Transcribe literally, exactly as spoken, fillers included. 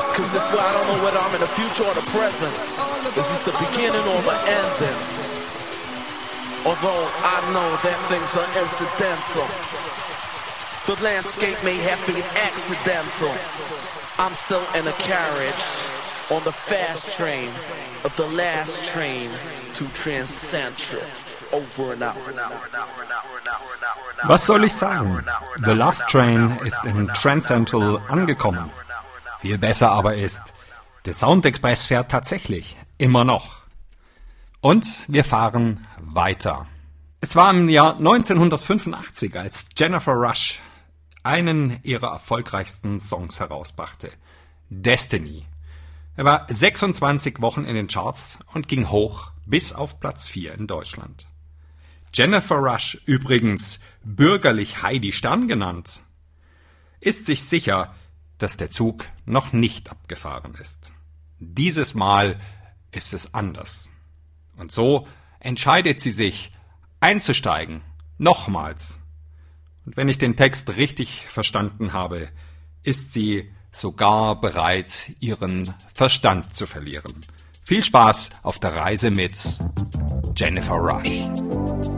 Cause this way I don't know whether I'm in the future or the present. This is the beginning or the ending. Although I know that things are incidental. The landscape may have been accidental. I'm still in a carriage on the fast train of the last train to Transcentral. Over and out. Was soll ich sagen? The Last Train ist in Transcentral angekommen. Viel besser aber ist, der Soundexpress fährt tatsächlich immer noch. Und wir fahren weiter. Es war im Jahr neunzehnhundertfünfundachtzig, als Jennifer Rush einen ihrer erfolgreichsten Songs herausbrachte. Destiny. Er war sechsundzwanzig Wochen in den Charts und ging hoch bis auf Platz vier in Deutschland. Jennifer Rush, übrigens bürgerlich Heidi Stern genannt, ist sich sicher, dass der Zug noch nicht abgefahren ist. Dieses Mal ist es anders. Und so entscheidet sie sich, einzusteigen, nochmals. Und wenn ich den Text richtig verstanden habe, ist sie sogar bereit, ihren Verstand zu verlieren. Viel Spaß auf der Reise mit Jennifer Rush.